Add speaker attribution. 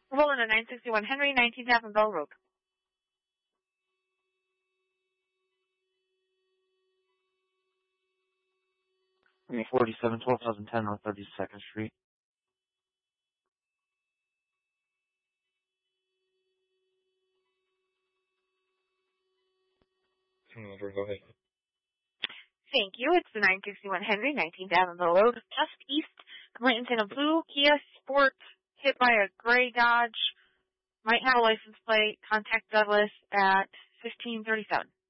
Speaker 1: Rolling a 961 Henry, 19,000 Bell Road.
Speaker 2: 47, 12,010 North 32nd Street.
Speaker 3: Go ahead.
Speaker 1: Thank you. It's the 961 Henry, 19,000 Bell Road, just east of Clinton. A blue Kia Sport hit by a gray Dodge. Might have a license plate. Contact Douglas at 1537.